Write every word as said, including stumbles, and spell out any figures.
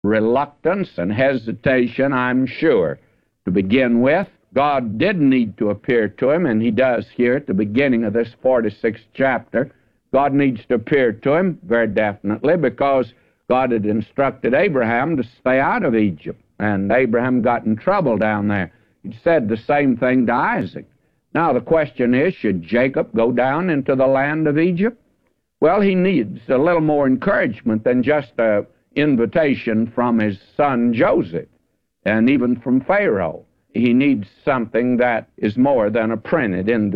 reluctance and hesitation, I'm sure, to begin with. God did need to appear to him, and he does here at the beginning of this forty-sixth chapter. God needs to appear to him, very definitely, because God had instructed Abraham to stay out of Egypt, and Abraham got in trouble down there. He said the same thing to Isaac. Now the question is, should Jacob go down into the land of Egypt? Well, he needs a little more encouragement than just an invitation from his son Joseph, and even from Pharaoh. He needs something that is more than a printed invitation.